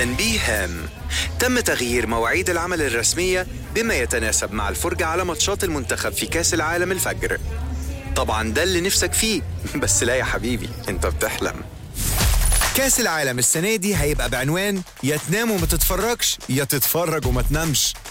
تنبيه هام: تم تغيير مواعيد العمل الرسمية بما يتناسب مع الفرجة على ماتشات المنتخب في كأس العالم الفجر. طبعا ده اللي نفسك فيه، بس لا يا حبيبي، انت بتحلم. كأس العالم السنة دي هيبقى بعنوان يا تنام وما تتفرجش يا تتفرج وما تنامش.